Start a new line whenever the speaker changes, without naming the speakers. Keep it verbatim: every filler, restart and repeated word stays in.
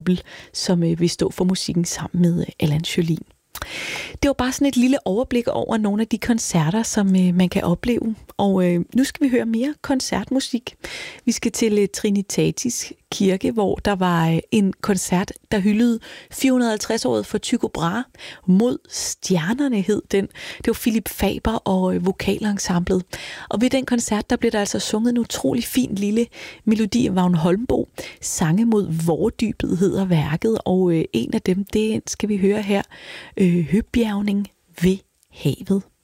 Hybel, som øh, vil stå for musikken sammen med øh, Allan Sjølin. Det var bare sådan et lille overblik over nogle af de koncerter, som øh, man kan opleve. Og øh, nu skal vi høre mere koncertmusik. Vi skal til øh, Trinitatis Kirke, hvor der var øh, en koncert, der hyldede fire hundrede og halvtreds-året for Tycho Brahe. Mod stjernerne hed den. Det var Philip Faber og øh, vokalensemblet. Og ved den koncert, der blev der altså sunget en utrolig fin lille melodi af Vagn Holmboe. Sange mod vårdybet hedder værket, og øh, en af dem, det skal vi høre her. Øh, Høbjergning ved havet.